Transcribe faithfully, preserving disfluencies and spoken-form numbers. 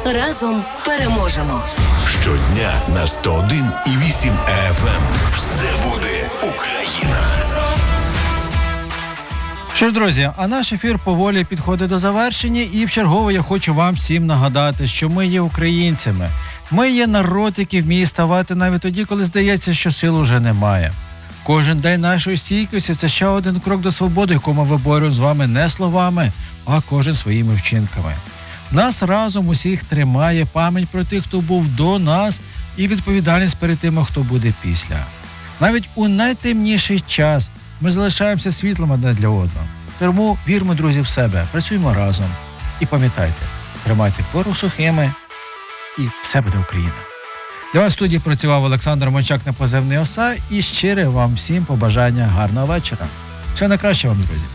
Разом переможемо. Щодня на сто один і вісім еф ем. Все буде Україна. Що ж, друзі, а наш ефір поволі підходить до завершення, і вчергове я хочу вам всім нагадати, що ми є українцями. Ми є народ, який вміє ставати навіть тоді, коли здається, що сил уже немає. Кожен день нашої стійкості – це ще один крок до свободи, яку ми виборюємо з вами не словами, а кожен своїми вчинками. Нас разом усіх тримає пам'ять про тих, хто був до нас, і відповідальність перед тими, хто буде після. Навіть у найтемніший час ми залишаємося світлом одне для одного. Тому віримо, друзі, в себе, працюємо разом. І пам'ятайте, тримайте пору сухими, і все буде Україна. Для вас в студії працював Олександр Мончак на позивний ОСА, і щире вам всім побажання гарного вечора. Все найкраще вам, друзі.